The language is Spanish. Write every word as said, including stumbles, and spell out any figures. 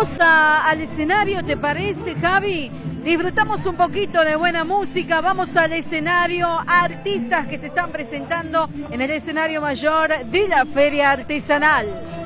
Vamos a, al escenario, ¿te parece, Javi? Disfrutamos un poquito de buena música, vamos al escenario, artistas que se están presentando en el escenario mayor de la Feria Artesanal.